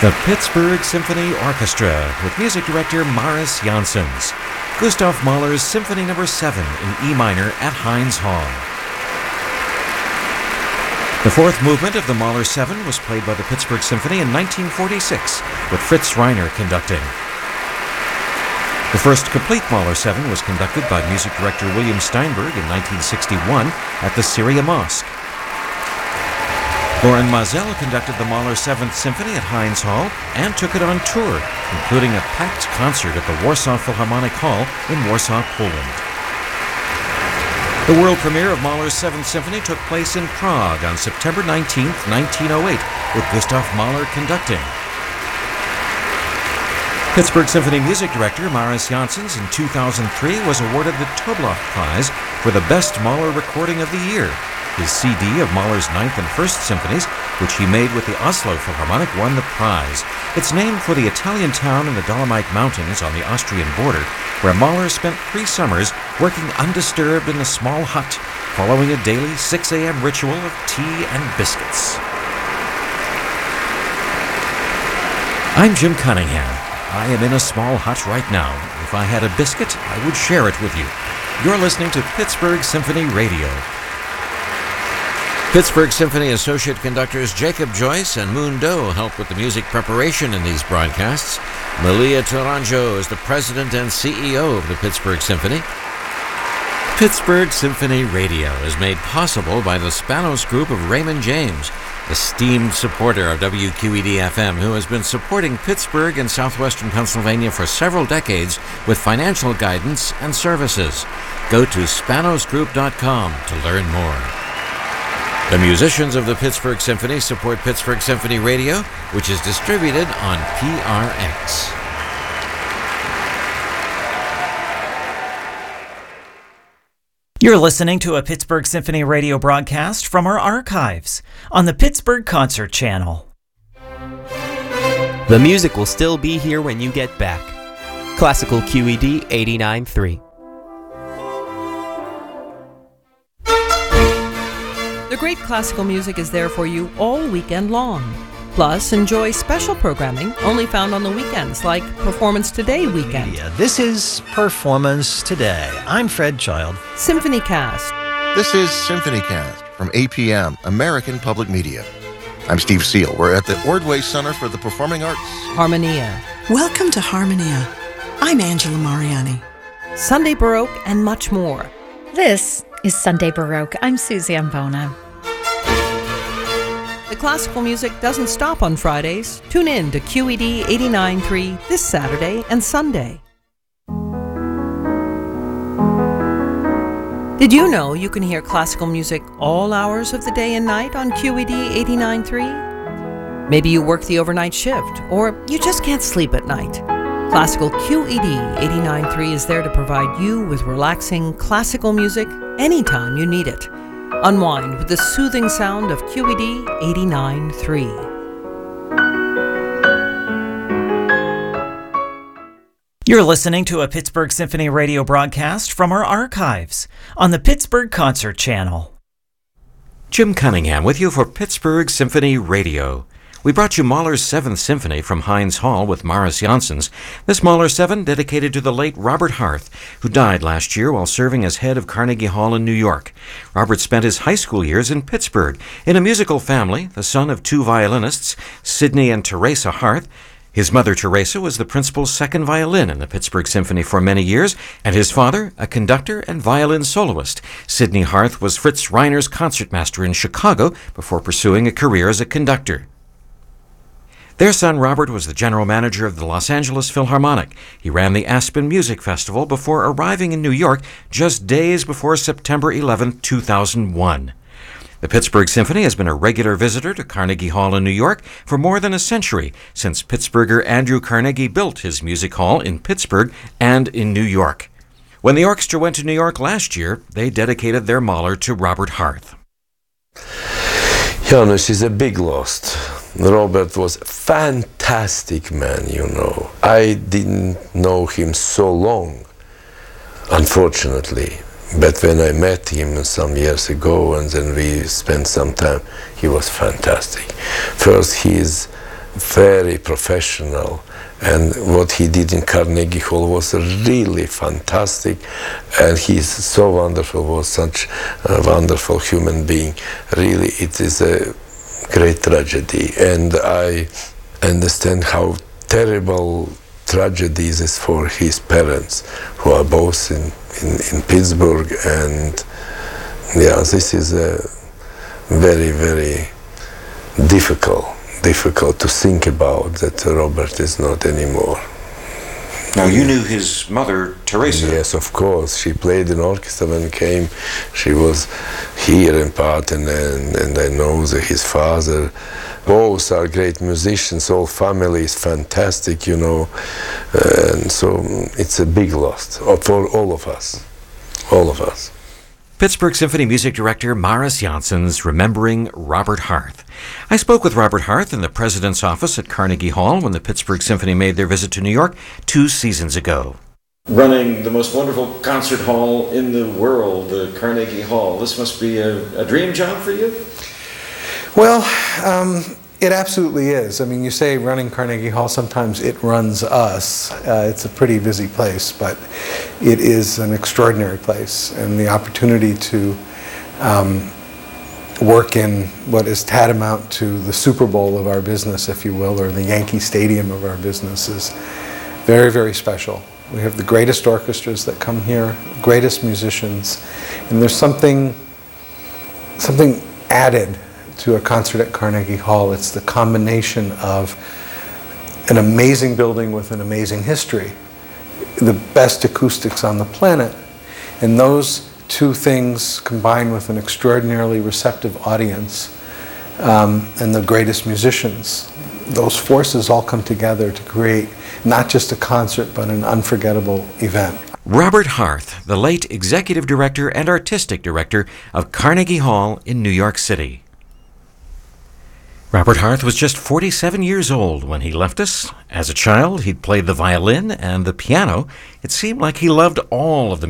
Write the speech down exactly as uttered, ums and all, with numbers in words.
The Pittsburgh Symphony Orchestra with music director Maris Janssens. Gustav Mahler's Symphony Number seven in E minor at Heinz Hall. The fourth movement of the Mahler seven was played by the Pittsburgh Symphony in nineteen forty-six, with Fritz Reiner conducting. The first complete Mahler seven was conducted by music director William Steinberg in nineteen sixty-one at the Syria Mosque. Loren Maazel conducted the Mahler seventh Symphony at Heinz Hall and took it on tour, including a packed concert at the Warsaw Philharmonic Hall in Warsaw, Poland. The world premiere of Mahler's seventh Symphony took place in Prague on September nineteenth, nineteen oh eight, with Gustav Mahler conducting. Pittsburgh Symphony music director Maris Janssens in two thousand three was awarded the Toblach Prize for the best Mahler recording of the year. His C D of Mahler's ninth and first symphonies, which he made with the Oslo Philharmonic, won the prize. It's named for the Italian town in the Dolomite Mountains on the Austrian border, where Mahler spent three summers working undisturbed in a small hut, following a daily six a.m. ritual of tea and biscuits. I'm Jim Cunningham. I am in a small hut right now. If I had a biscuit, I would share it with you. You're listening to Pittsburgh Symphony Radio. Pittsburgh Symphony Associate Conductors Jacob Joyce and Moon Doe help with the music preparation in these broadcasts. Malia Tourangeau is the president and C E O of the Pittsburgh Symphony. Pittsburgh Symphony Radio is made possible by the Spanos Group of Raymond James, esteemed supporter of W Q E D F M, who has been supporting Pittsburgh and southwestern Pennsylvania for several decades with financial guidance and services. Go to spanos group dot com to learn more. The musicians of the Pittsburgh Symphony support Pittsburgh Symphony Radio, which is distributed on P R X. You're listening to a Pittsburgh Symphony Radio broadcast from our archives on the Pittsburgh Concert Channel. The music will still be here when you get back. Classical Q E D eighty-nine point three. The great classical music is there for you all weekend long. Plus, enjoy special programming only found on the weekends, like Performance Today weekend. Yeah, this is Performance Today. I'm Fred Child. Symphony Cast. This is Symphony Cast from A P M, American Public Media. I'm Steve Seal. We're at the Ordway Center for the Performing Arts. Harmonia. Welcome to Harmonia. I'm Angela Mariani. Sunday Baroque and much more. This is Sunday Baroque. I'm Susie Ambona. The classical music doesn't stop on Fridays. Tune in to Q E D eighty-nine point three this Saturday and Sunday. Did you know you can hear classical music all hours of the day and night on Q E D eighty-nine point three? Maybe you work the overnight shift, or you just can't sleep at night. Classical Q E D eighty-nine point three is there to provide you with relaxing classical music anytime you need it. Unwind with the soothing sound of Q E D eighty-nine point three. You're listening to a Pittsburgh Symphony Radio broadcast from our archives on the Pittsburgh Concert Channel. Jim Cunningham with you for Pittsburgh Symphony Radio. We brought you Mahler's seventh Symphony from Heinz Hall with Maris Janssens. This Mahler seven dedicated to the late Robert Harth, who died last year while serving as head of Carnegie Hall in New York. Robert spent his high school years in Pittsburgh. In a musical family, the son of two violinists, Sidney and Teresa Harth, his mother, Teresa, was the principal's second violin in the Pittsburgh Symphony for many years, and his father, a conductor and violin soloist. Sidney Harth was Fritz Reiner's concertmaster in Chicago before pursuing a career as a conductor. Their son Robert was the general manager of the Los Angeles Philharmonic. He ran the Aspen Music Festival before arriving in New York just days before September eleventh, two thousand one. The Pittsburgh Symphony has been a regular visitor to Carnegie Hall in New York for more than a century, since Pittsburgher Andrew Carnegie built his music hall in Pittsburgh and in New York. When the orchestra went to New York last year, they dedicated their Mahler to Robert Harth. Janusz is a big loss. Robert was a fantastic man, you know. I didn't know him so long, unfortunately. But when I met him some years ago and then we spent some time, he was fantastic. First, his very professional, and what he did in Carnegie Hall was really fantastic, and he's so wonderful, was such a wonderful human being. Really, it is a great tragedy, and I understand how terrible tragedy is this for his parents, who are both in, in, in Pittsburgh, and yeah, this is a very, very difficult difficult to think about that Robert is not anymore. Now, you knew his mother, Teresa. Yes, of course. She played in orchestra when came. She was here in Parton, and, and I know that his father. Both are great musicians. Whole family is fantastic, you know. And so it's a big loss for all of us. All of us. Pittsburgh Symphony Music Director Maris Janssens remembering Robert Harth. I spoke with Robert Harth in the president's office at Carnegie Hall when the Pittsburgh Symphony made their visit to New York two seasons ago. Running the most wonderful concert hall in the world, the Carnegie Hall, this must be a, a dream job for you? Well, um, it absolutely is. I mean, you say running Carnegie Hall, sometimes it runs us. Uh, it's a pretty busy place, but it is an extraordinary place, and the opportunity to um, work in what is tantamount to the Super Bowl of our business, if you will, or the Yankee Stadium of our business is very, very special. We have the greatest orchestras that come here, greatest musicians, and there's something, something added to a concert at Carnegie Hall. It's the combination of an amazing building with an amazing history, the best acoustics on the planet, and those two things combined with an extraordinarily receptive audience um, and the greatest musicians. Those forces all come together to create not just a concert, but an unforgettable event. Robert Harth, the late executive director and artistic director of Carnegie Hall in New York City. Robert Harth was just forty-seven years old when he left us. As a child, he'd played the violin and the piano. It seemed like he loved all of the